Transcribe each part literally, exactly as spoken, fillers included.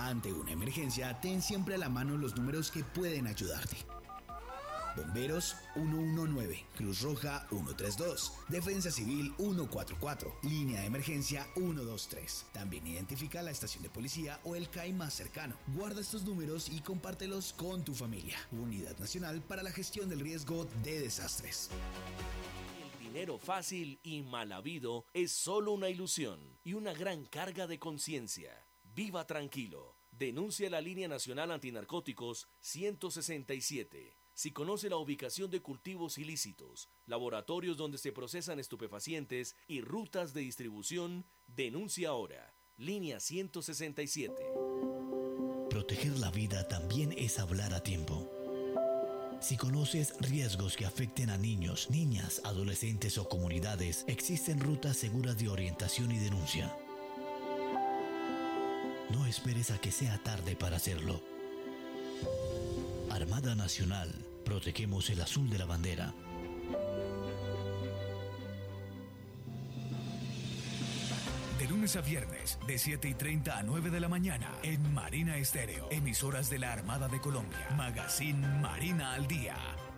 Ante una emergencia, ten siempre a la mano los números que pueden ayudarte. Bomberos uno uno nueve, Cruz Roja uno tres dos, Defensa Civil uno cuatro cuatro, Línea de Emergencia uno dos tres. También identifica la estación de policía o el C A I más cercano. Guarda estos números y compártelos con tu familia. Unidad Nacional para la Gestión del Riesgo de Desastres. El dinero fácil y mal habido es solo una ilusión y una gran carga de conciencia. Viva tranquilo. Denuncia la Línea Nacional Antinarcóticos ciento sesenta y siete. Si conoce la ubicación de cultivos ilícitos, laboratorios donde se procesan estupefacientes y rutas de distribución, denuncia ahora. Línea ciento sesenta y siete. Proteger la vida también es hablar a tiempo. Si conoces riesgos que afecten a niños, niñas, adolescentes o comunidades, existen rutas seguras de orientación y denuncia. No esperes a que sea tarde para hacerlo. Armada Nacional, protegemos el azul de la bandera. De lunes a viernes, de siete y treinta a nueve de la mañana, en Marina Estéreo, emisoras de la Armada de Colombia, Magazine Marina al Día.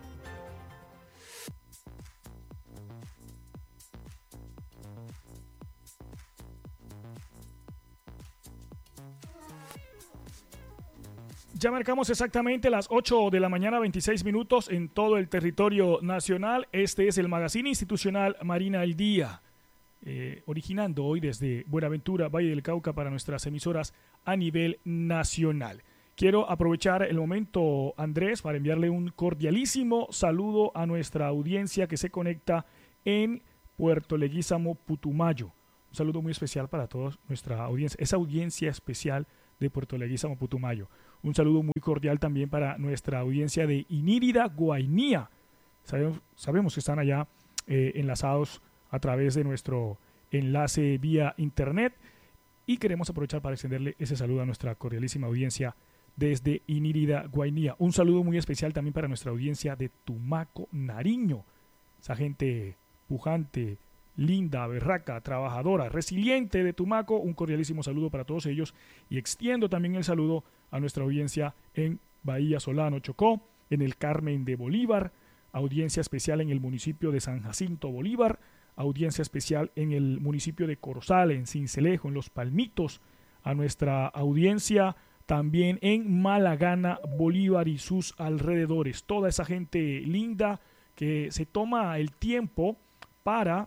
Ya marcamos exactamente las ocho de la mañana, veintiséis minutos en todo el territorio nacional. Este es el Magazine Institucional Marina al Día, eh, originando hoy desde Buenaventura, Valle del Cauca, para nuestras emisoras a nivel nacional. Quiero aprovechar el momento, Andrés, para enviarle un cordialísimo saludo a nuestra audiencia que se conecta en Puerto Leguízamo, Putumayo. Un saludo muy especial para toda nuestra audiencia, esa audiencia especial de Puerto Leguízamo, Putumayo. Un saludo muy cordial también para nuestra audiencia de Inírida, Guainía. Sabemos, sabemos que están allá eh, enlazados a través de nuestro enlace vía internet y queremos aprovechar para extenderle ese saludo a nuestra cordialísima audiencia desde Inírida, Guainía. Un saludo muy especial también para nuestra audiencia de Tumaco, Nariño. Esa gente pujante, linda, berraca, trabajadora, resiliente de Tumaco. Un cordialísimo saludo para todos ellos y extiendo también el saludo a nuestra audiencia en Bahía Solano, Chocó, en el Carmen de Bolívar, audiencia especial en el municipio de San Jacinto Bolívar, audiencia especial en el municipio de Corozal, en Sincelejo, en Los Palmitos, a nuestra audiencia también en Malagana, Bolívar y sus alrededores. Toda esa gente linda que se toma el tiempo para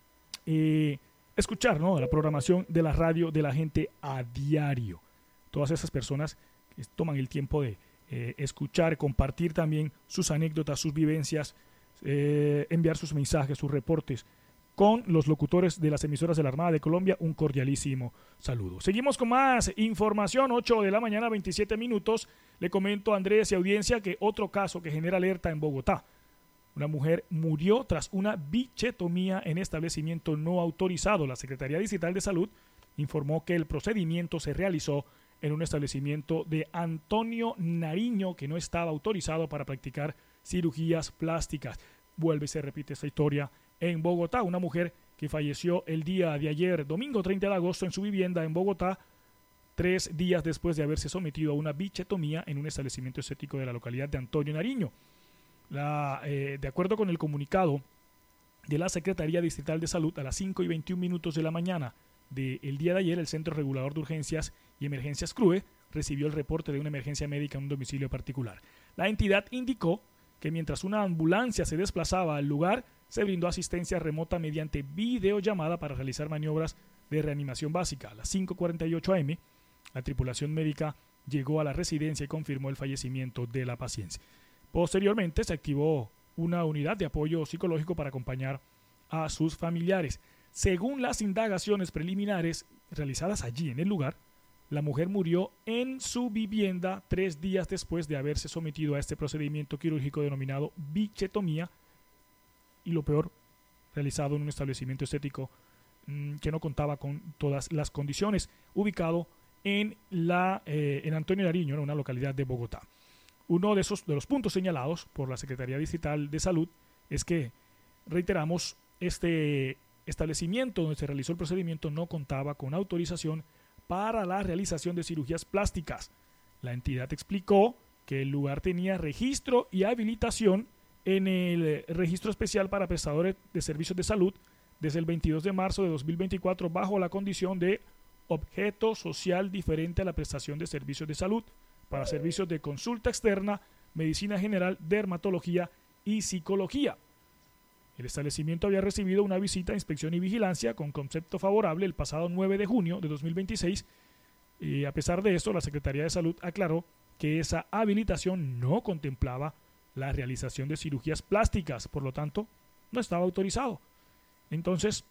eh, escuchar, ¿no?, la programación de la radio de la gente a diario. Todas esas personas que toman el tiempo de eh, escuchar, compartir también sus anécdotas, sus vivencias, eh, enviar sus mensajes, sus reportes con los locutores de las emisoras de la Armada de Colombia. Un cordialísimo saludo. Seguimos con más información, ocho de la mañana, veintisiete minutos. Le comento a Andrés y audiencia que otro caso que genera alerta en Bogotá. Una mujer murió tras una bichetomía en establecimiento no autorizado. La Secretaría Distrital de Salud informó que el procedimiento se realizó en un establecimiento de Antonio Nariño que no estaba autorizado para practicar cirugías plásticas. Vuelve y se repite esta historia en Bogotá. Una mujer que falleció el día de ayer, domingo treinta de agosto, en su vivienda en Bogotá, tres días después de haberse sometido a una bichetomía en un establecimiento estético de la localidad de Antonio Nariño. La, eh, de acuerdo con el comunicado de la Secretaría Distrital de Salud, a las cinco y veintiún minutos de la mañana del día de ayer, el Centro Regulador de Urgencias y Emergencias C R U E recibió el reporte de una emergencia médica en un domicilio particular. La entidad indicó que mientras una ambulancia se desplazaba al lugar, se brindó asistencia remota mediante videollamada para realizar maniobras de reanimación básica. A las cinco cuarenta y ocho a eme, la tripulación médica llegó a la residencia y confirmó el fallecimiento de la paciente. Posteriormente se activó una unidad de apoyo psicológico para acompañar a sus familiares. Según las indagaciones preliminares realizadas allí en el lugar, la mujer murió en su vivienda tres días después de haberse sometido a este procedimiento quirúrgico denominado bichetomía, y lo peor, realizado en un establecimiento estético mmm, que no contaba con todas las condiciones, ubicado en, la, eh, en Antonio Nariño, en una localidad de Bogotá. Uno de, esos, de los puntos señalados por la Secretaría Distrital de Salud es que, reiteramos, este establecimiento donde se realizó el procedimiento no contaba con autorización para la realización de cirugías plásticas. La entidad explicó que el lugar tenía registro y habilitación en el registro especial para prestadores de servicios de salud desde el veintidós de marzo de dos mil veinticuatro bajo la condición de objeto social diferente a la prestación de servicios de salud para servicios de consulta externa, medicina general, dermatología y psicología. El establecimiento había recibido una visita de inspección y vigilancia con concepto favorable el pasado nueve de junio de dos mil veintiséis y a pesar de esto la Secretaría de Salud aclaró que esa habilitación no contemplaba la realización de cirugías plásticas, por lo tanto no estaba autorizado. Entonces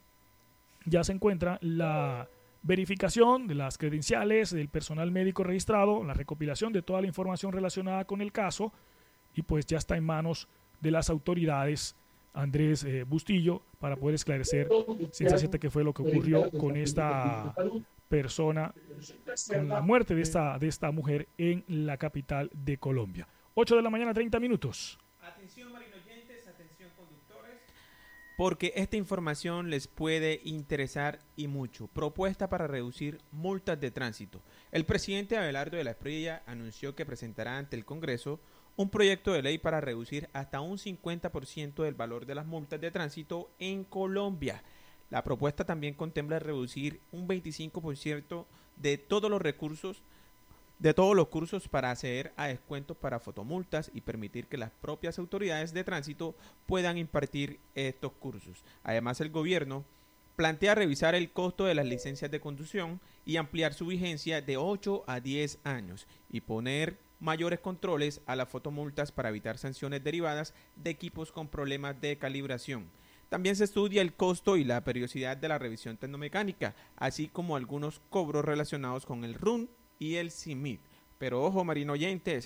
ya se encuentra la verificación de las credenciales del personal médico registrado, la recopilación de toda la información relacionada con el caso y pues ya está en manos de las autoridades, Andrés eh, Bustillo, para poder esclarecer ciencia cierta qué fue lo que ocurrió con esta persona, con la muerte de esta, de esta mujer en la capital de Colombia. ocho de la mañana, treinta minutos. Atención marinoyentes, atención conductores, porque esta información les puede interesar y mucho. Propuesta para reducir multas de tránsito. El presidente Abelardo de la Espriella anunció que presentará ante el Congreso un proyecto de ley para reducir hasta un cincuenta por ciento del valor de las multas de tránsito en Colombia. La propuesta también contempla reducir un veinticinco por ciento de todos los recursos de todos los cursos para acceder a descuentos para fotomultas y permitir que las propias autoridades de tránsito puedan impartir estos cursos. Además, el gobierno plantea revisar el costo de las licencias de conducción y ampliar su vigencia de ocho a diez años y poner mayores controles a las fotomultas para evitar sanciones derivadas de equipos con problemas de calibración. También se estudia el costo y la periodicidad de la revisión tecnomecánica, así como algunos cobros relacionados con el R U N y el C I M I T. Pero ojo, marinoyentes,